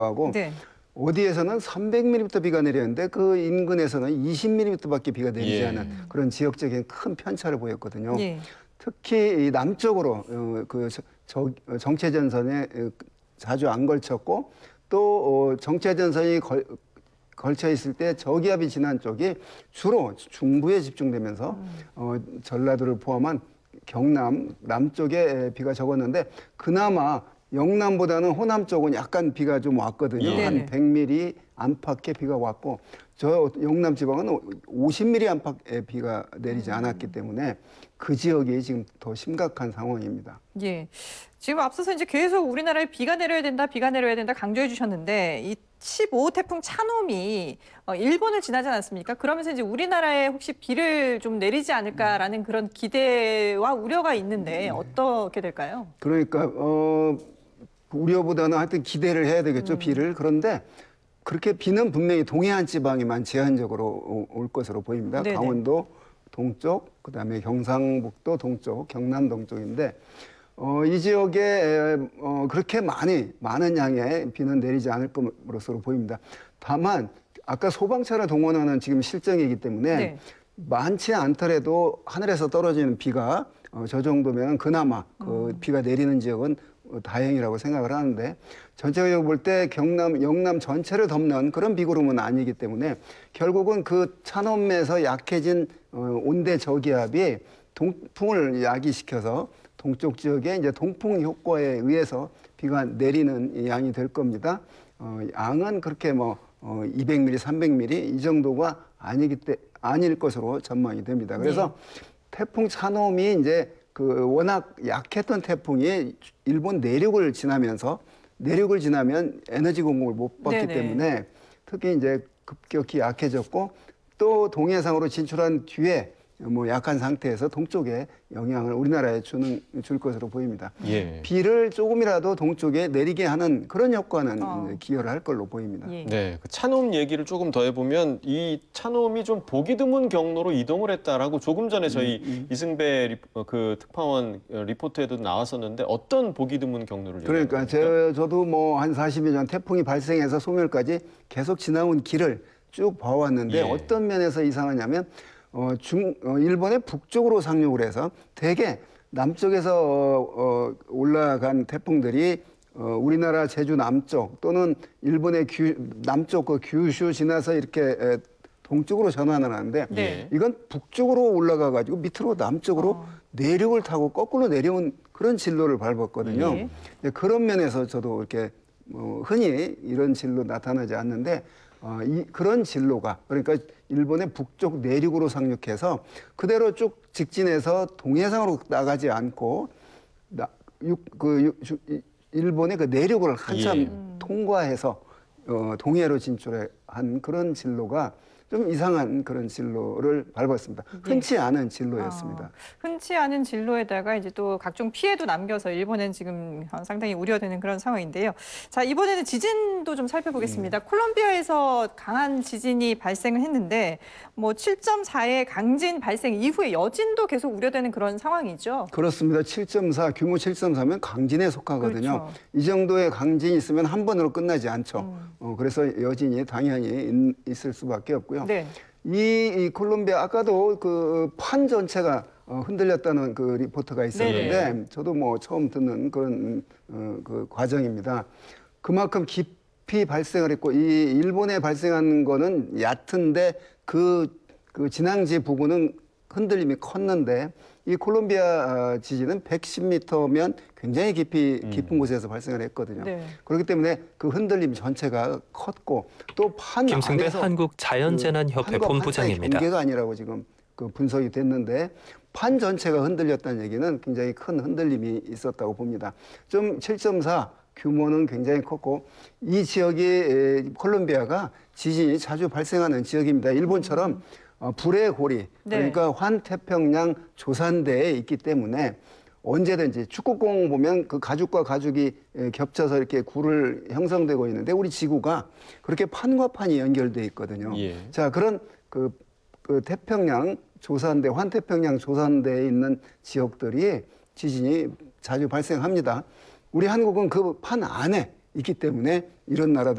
하고 네. 어디에서는 300mm 비가 내렸는데 그 인근에서는 20mm밖에 비가 내리지 않은 그런 지역적인 큰 편차를 보였거든요. 예. 특히 이 남쪽으로 정체전선에 자주 안 걸쳤고 또 정체전선이 걸쳐 있을 때 저기압이 지난 쪽이 주로 중부에 집중되면서 전라도를 포함한 경남 남쪽에 비가 적었는데 그나마 영남보다는 호남 쪽은 약간 비가 좀 왔거든요. 예. 한 100mm 안팎의 비가 왔고 저 영남 지방은 50mm 안팎의 비가 내리지 않았기 때문에 그 지역이 지금 더 심각한 상황입니다. 예. 지금 앞서서 이제 계속 우리나라에 비가 내려야 된다, 비가 내려야 된다 강조해 주셨는데 이 15호 태풍 차놈이 일본을 지나지 않았습니까? 그러면서 이제 우리나라에 혹시 비를 좀 내리지 않을까라는 그런 기대와 우려가 있는데 어떻게 될까요? 그러니까 우려보다는 하여튼 기대를 해야 되겠죠, 비를. 그런데 그렇게 비는 분명히 동해안 지방에만 제한적으로 올 것으로 보입니다. 네네. 강원도 동쪽, 그다음에 경상북도 동쪽, 경남 동쪽인데 이 지역에 그렇게 많은 양의 비는 내리지 않을 것으로 보입니다. 다만 아까 소방차를 동원하는 지금 실정이기 때문에 네. 많지 않더라도 하늘에서 떨어지는 비가 저 정도면 그나마 그 비가 내리는 지역은 다행이라고 생각을 하는데 전체적으로 볼 때 경남, 영남 전체를 덮는 그런 비구름은 아니기 때문에 결국은 그 찬홈에서 약해진 온대 저기압이 동풍을 야기시켜서 동쪽 지역에 이제 동풍 효과에 의해서 비가 내리는 양이 될 겁니다. 양은 그렇게 200mm, 300mm 이 정도가 아닐 것으로 전망이 됩니다. 그래서 태풍 찬홈이 이제 그 워낙 약했던 태풍이 일본 내륙을 지나면 에너지 공급을 못 받기 네네. 때문에 특히 이제 급격히 약해졌고 또 동해상으로 진출한 뒤에 약한 상태에서 동쪽에 영향을 우리나라에 줄 것으로 보입니다. 예. 비를 조금이라도 동쪽에 내리게 하는 그런 효과는 기여를 할 걸로 보입니다. 예. 네, 그 차놈 얘기를 조금 더 해보면 이 차놈이 좀 보기 드문 경로로 이동을 했다라고 조금 전에 저희 이승배 그 특파원 리포트에도 나왔었는데 어떤 보기 드문 경로를 그러니까 저도 한 40여 년 태풍이 발생해서 소멸까지 계속 지나온 길을 쭉 봐왔는데 예. 어떤 면에서 이상하냐면 일본의 북쪽으로 상륙을 해서 대개 남쪽에서 올라간 태풍들이 우리나라 제주 남쪽 또는 일본의 남쪽 그 규슈 지나서 이렇게 동쪽으로 전환을 하는데 네. 이건 북쪽으로 올라가 가지고 밑으로 남쪽으로 내륙을 타고 거꾸로 내려온 그런 진로를 밟았거든요. 예. 그런 면에서 저도 이렇게 흔히 이런 진로 나타나지 않는데 그런 진로가 그러니까 일본의 북쪽 내륙으로 상륙해서 그대로 쭉 직진해서 동해상으로 나가지 않고 일본의 그 내륙을 한참 통과해서 동해로 진출한 그런 진로가 좀 이상한 그런 진로를 밟았습니다. 흔치 않은 진로였습니다. 흔치 않은 진로에다가 이제 또 각종 피해도 남겨서 일본은 지금 상당히 우려되는 그런 상황인데요. 자, 이번에는 지진도 좀 살펴보겠습니다. 콜롬비아에서 강한 지진이 발생을 했는데 7.4의 강진 발생 이후에 여진도 계속 우려되는 그런 상황이죠. 그렇습니다. 7.4, 규모 7.4면 강진에 속하거든요. 그렇죠. 이 정도의 강진이 있으면 한 번으로 끝나지 않죠. 그래서 여진이 당연히 있을 수밖에 없고요. 네. 이 콜롬비아 아까도 그 판 전체가 흔들렸다는 그 리포트가 있었는데 저도 처음 듣는 그런 그 과정입니다. 그만큼 깊이 발생을 했고 이 일본에 발생한 거는 얕은데 그 진앙지 부근은 흔들림이 컸는데 이 콜롬비아 지진은 110m면 굉장히 깊은 곳에서 발생을 했거든요. 네. 그렇기 때문에 그 흔들림 전체가 컸고 또 판 김승배 안에서 한국자연재난협회 본부장입니다. 경계가 아니라고 지금 그 분석이 됐는데 판 전체가 흔들렸다는 얘기는 굉장히 큰 흔들림이 있었다고 봅니다. 7.4 규모는 굉장히 컸고 이 지역이 콜롬비아가 지진이 자주 발생하는 지역입니다. 일본처럼 불의 고리 그러니까 환태평양 조산대에 있기 때문에 언제든지 축구공 보면 그 가죽과 가죽이 겹쳐서 이렇게 굴을 형성되고 있는데 우리 지구가 그렇게 판과 판이 연결돼 있거든요. 예. 자, 그런 그 태평양 조산대, 환태평양 조산대에 있는 지역들이 지진이 자주 발생합니다. 우리 한국은 그 판 안에 있기 때문에 이런 나라들